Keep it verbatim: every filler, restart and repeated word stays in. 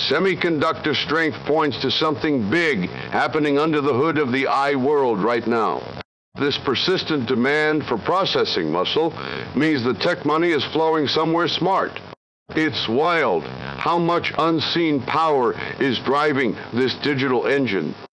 Semiconductor strength points to something big happening under the hood of the I world right now. This persistent demand for processing muscle means the tech money is flowing somewhere smart. It's wild how much unseen power is driving this digital engine.